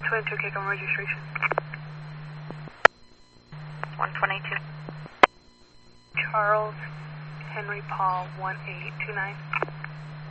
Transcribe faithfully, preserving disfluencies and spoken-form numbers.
twenty-two, K, come registration. one twenty-two. Charles Henry Paul, one eight two nine.